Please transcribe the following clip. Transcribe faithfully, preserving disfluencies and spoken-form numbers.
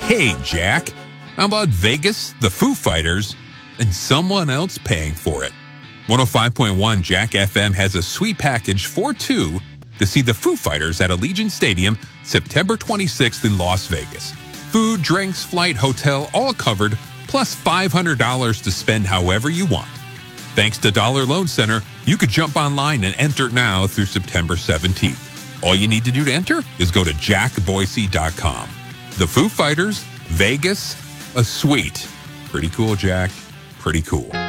Hey, Jack, how about Vegas, the Foo Fighters, and someone else paying for it? one oh five point one Jack F M has a sweet package for two to see the Foo Fighters at Allegiant Stadium September twenty-sixth in Las Vegas. Food, drinks, flight, hotel, all covered, plus five hundred dollars to spend however you want. Thanks to Dollar Loan Center, you could jump online and enter now through September seventeenth. All you need to do to enter is go to jack boise dot com. The Foo Fighters, Vegas, a suite. Pretty cool, Jack. Pretty cool.